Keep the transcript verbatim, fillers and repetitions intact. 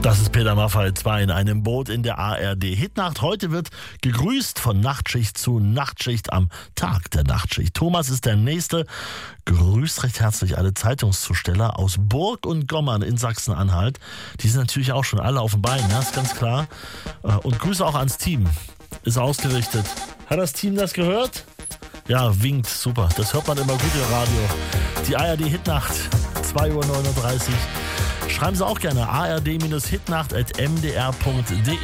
Das ist Peter Maffay, zwei in einem Boot in der A R D Hitnacht. Heute wird gegrüßt von Nachtschicht zu Nachtschicht am Tag der Nachtschicht. Thomas ist der Nächste. Grüßt recht herzlich alle Zeitungszusteller aus Burg und Gommern in Sachsen-Anhalt. Die sind natürlich auch schon alle auf dem Bein, ja, ist ganz klar. Und Grüße auch ans Team. Ist ausgerichtet. Hat das Team das gehört? Ja, winkt, super. Das hört man immer gut im Radio. Die A R D Hitnacht, zwei Uhr neununddreißig. Schreiben Sie auch gerne a r d Hitnacht at m d r punkt d e.